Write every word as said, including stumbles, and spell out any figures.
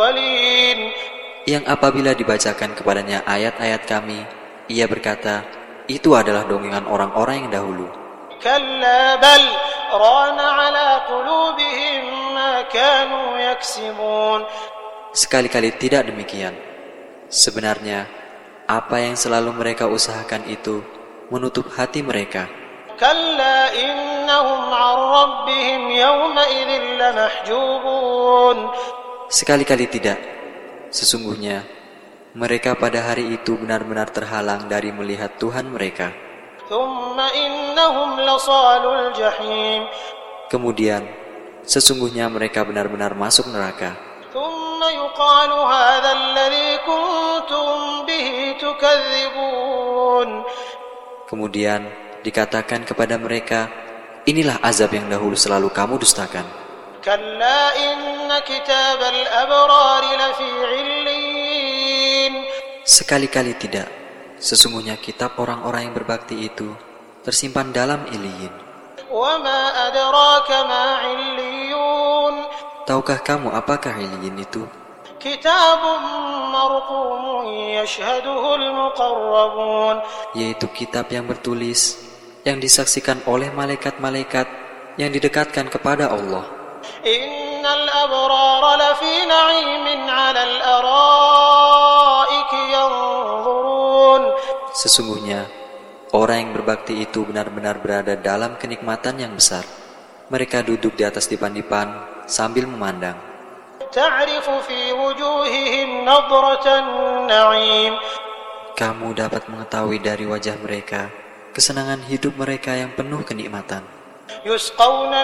Yang apabila dibacakan kepadanya ayat-ayat kami, ia berkata, itu adalah dongengan orang-orang yang dahulu. كلا بل ران على قلوبهم ما كانوا يكسبون. Sekali-kali tidak demikian. Sebenarnya, apa yang selalu mereka usahakan itu menutup hati mereka. كلا إنهم عن ربهم يومئذ لمحجوبون. Sekali-kali tidak. Sesungguhnya, mereka pada hari itu benar-benar terhalang dari melihat Tuhan mereka. ثم إنهم لصالو الجحيم. Kemudian, sesungguhnya mereka benar-benar masuk neraka. ثم يقال هذا الذي كنتم به تكذبون. Kemudian dikatakan kepada mereka, inilah azab yang dahulu selalu kamu dustakan. كلا إن كتاب الأبرار لفي عليين. Sekali-kali tidak. Sesungguhnya kitab orang-orang yang berbakti itu tersimpan dalam Iliyin. وما أدراك ما عليون. Tahukah kamu apakah Iliyin itu? كتاب مرقوم يشهده المقربون. Yaitu kitab yang bertulis, yang disaksikan oleh malaikat-malaikat yang didekatkan kepada Allah. إن الأبرار لفي نعيم على الأرائك ينظرون. Sesungguhnya, orang yang berbakti itu benar-benar berada dalam kenikmatan yang besar. Mereka duduk di atas dipan-dipan sambil memandang. تعرف في وجوههم نضرة النعيم. Kamu dapat mengetahui dari wajah mereka kesenangan hidup mereka yang penuh kenikmatan. يسقون